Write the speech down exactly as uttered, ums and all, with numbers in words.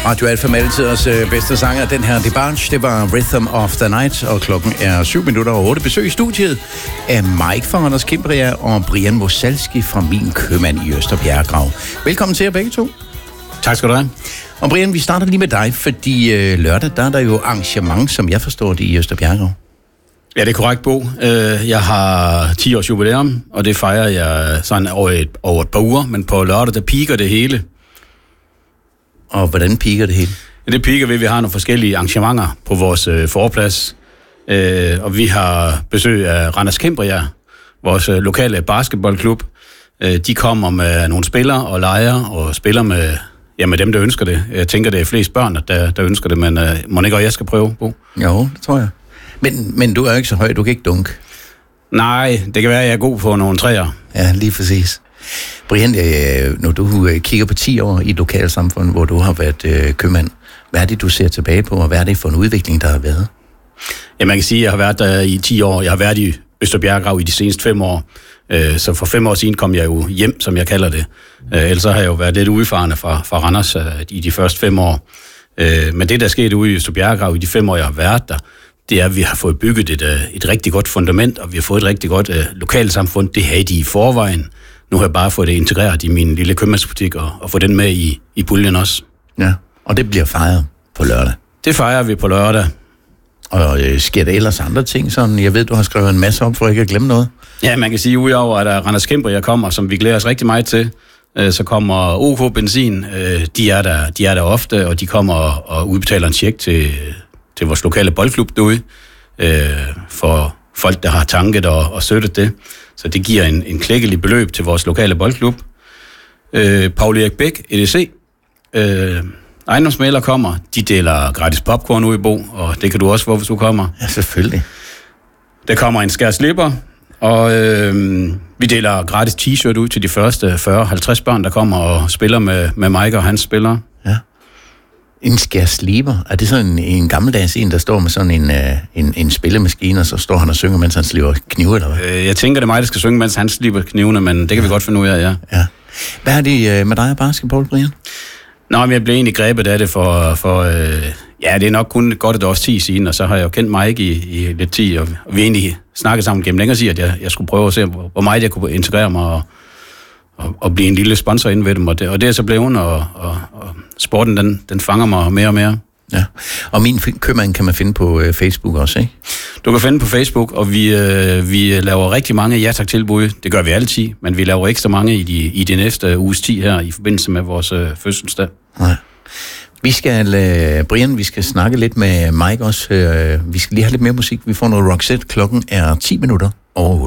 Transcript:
Radio Alfa med altiders øh, bedste sanger. Den her Debarge, det var Rhythm of the Night, og klokken er syv minutter og otte. Besøg i studiet af Mike fra Randers Cimbria og Brian Mosalski fra Min Købmand i Østerbjerggrav. Velkommen til jer begge to. Tak skal du have. Og Brian, vi starter lige med dig, fordi øh, lørdag, der er der jo arrangement, som jeg forstår det, i Østerbjerggrav. Ja, det er korrekt, Bo. Jeg har ti års jubilæum, og det fejrer jeg sådan over et, over et par uger, men på lørdag, der piker det hele. Og hvordan piker det hele? Ja, det piker ved, at vi har nogle forskellige arrangementer på vores øh, forplads, øh, og vi har besøg af Randers Cimbria, vores øh, lokale basketballklub. Øh, de kommer med nogle spillere og leger og spiller med, ja, med dem, der ønsker det. Jeg tænker, det er flest børn, der, der ønsker det, men øh, må ikke også jeg skal prøve, Bo? Jo, det tror jeg. Men, men du er jo ikke så høj, du kan ikke dunke. Nej, det kan være, at jeg er god på nogle træer. Ja, lige præcis. Brian, når du kigger på ti år i et lokalsamfund, hvor du har været købmand, hvad er det, du ser tilbage på, og hvad er det for en udvikling, der har været? Ja, man kan sige, at jeg har været der i ti år. Jeg har været i Østerbjerggrav i de seneste fem år. Så for fem år siden kom jeg jo hjem, som jeg kalder det. Ellers har jeg jo været lidt udfarende fra, fra Randers i de første fem år. Men det, der skete ude i Østerbjerggrav i de fem år, jeg har været der, det er, at vi har fået bygget et, et rigtig godt fundament, og vi har fået et rigtig godt uh, lokalsamfund. Det havde de i forvejen. Nu har jeg bare fået det integreret i min lille købmandsbutik, og, og få den med i, i puljen også. Ja, og det bliver fejret på lørdag. Det fejrer vi på lørdag. Og øh, sker der ellers andre ting? Sådan, jeg ved, du har skrevet en masse op, for ikke at glemme noget. Ja, man kan sige, udover at Randers Cimbria kommer, som vi glæder os rigtig meget til, øh, så kommer O K Benzin. Øh, de, er der, de er der ofte, og de kommer og, og udbetaler en check til... til vores lokale boldklub derude, øh, for folk, der har tanket og, og støttet det. Så det giver en, en klækkelig beløb til vores lokale boldklub. Øh, Paul Erik Bæk, E D C, øh, ejendomsmægler kommer, de deler gratis popcorn ud i Bo, og det kan du også få, hvis du kommer. Ja, selvfølgelig. Der kommer en skær slipper, og øh, vi deler gratis t-shirt ud til de første fyrre halvtreds børn, der kommer og spiller med, med Mike og hans spillere. Ja. En skær sliber? Er det sådan en, en gammeldags en, der står med sådan en, en, en spillemaskine, og så står han og synger, mens han sliber knive, eller hvad? Jeg tænker, det er mig, der skal synge, mens han sliber knivene, men det kan ja. vi godt finde ud af, ja. ja. Hvad er det med dig og basketball, Brian? Nå, men jeg blev egentlig grebet af det for, for øh, ja, det er nok kun godt et års tid siden, og så har jeg jo kendt Mike i, i lidt tid, og vi har egentlig snakket sammen gennem længere tid, at jeg, jeg skulle prøve at se, hvor meget jeg kunne integrere mig og, og, og blive en lille sponsor inden ved dem, og det, og det er så blevet, og, og, og sporten, den, den fanger mig mere og mere. Ja, og Min Købmand kan man finde på øh, Facebook også, ikke? Du kan finde på Facebook, og vi, øh, vi laver rigtig mange ja-tak-tilbud. Det gør vi altid, men vi laver ekstra mange i de, i de næste uges tid her, i forbindelse med vores øh, fødselsdag. Nej. Vi skal, øh, Brian, vi skal snakke lidt med Mike også. Øh, vi skal lige have lidt mere musik. Vi får noget Roxette. Klokken er ti minutter over